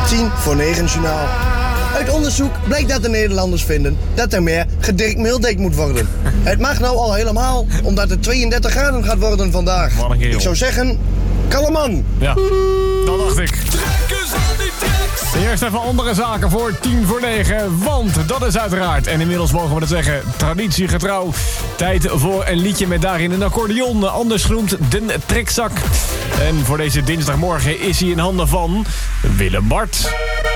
9 journaal. Uit onderzoek blijkt dat de Nederlanders vinden dat er meer gedirkt meeldek moet worden. Het mag nou al helemaal, omdat het 32 graden gaat worden vandaag. Wat een kerel. Ik zou zeggen, kalleman. Ja, dat dacht ik. Eerst even andere zaken voor 9. Want dat is uiteraard, en inmiddels mogen we dat zeggen, traditiegetrouw. Tijd voor een liedje met daarin een accordeon, anders genoemd de trekzak. En voor deze dinsdagmorgen is hij in handen van Willem Bart.